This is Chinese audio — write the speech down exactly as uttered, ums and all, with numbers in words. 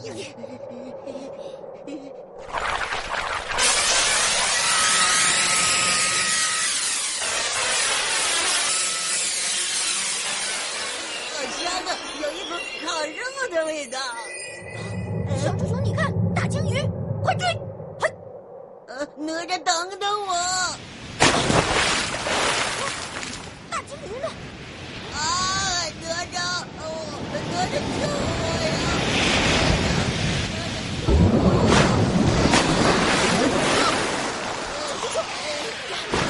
香的，有一股烤肉的味道。 小猪熊，你看，大鲸鱼，快追！嘿， 呃，哪吒，等等我！ 大鲸鱼呢？ 啊，哪吒，哦，哪吒救